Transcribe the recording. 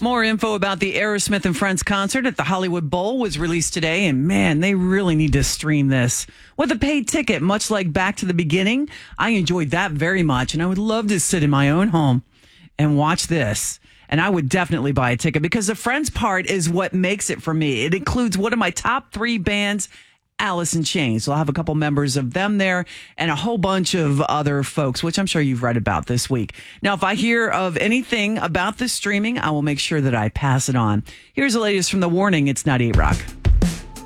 More info about the Aerosmith and Friends concert at the Hollywood Bowl was released today, and man, they really need to stream this. With a paid ticket, much like Back to the Beginning, I enjoyed that very much, and I would love to sit in my own home and watch this. And I would definitely buy a ticket because the Friends part is what makes it for me. It includes one of my top 3 bands, Alice in Chains. So I'll have a couple members of them there and a whole bunch of other folks, which I'm sure you've read about this week. Now, if I hear of anything about this streaming, I will make sure that I pass it on. Here's the latest from The Warning. It's 98 Rock.